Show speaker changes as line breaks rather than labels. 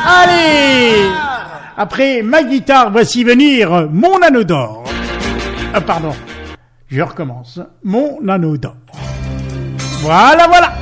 Allez, après ma guitare, voici venir mon anneau d'or. Pardon, je recommence. Mon anneau d'or. Voilà, voilà.